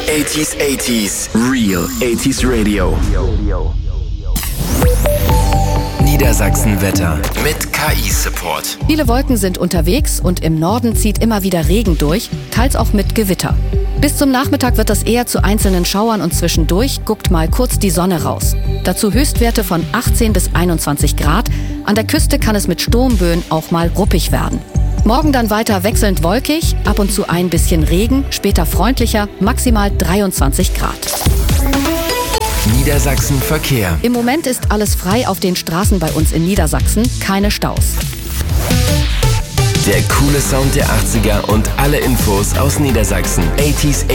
80s, Real 80s Radio. Niedersachsen-Wetter mit KI-Support. Viele Wolken sind unterwegs und im Norden zieht immer wieder Regen durch, teils auch mit Gewitter. Bis zum Nachmittag wird es eher zu einzelnen Schauern und zwischendurch guckt mal kurz die Sonne raus. Dazu Höchstwerte von 18 bis 21 Grad. An der Küste kann es mit Sturmböen auch mal ruppig werden. Morgen dann weiter wechselnd wolkig, ab und zu ein bisschen Regen, später freundlicher, maximal 23 Grad. Niedersachsen Verkehr. Im Moment ist alles frei auf den Straßen bei uns in Niedersachsen, keine Staus. Der coole Sound der 80er und alle Infos aus Niedersachsen. 80s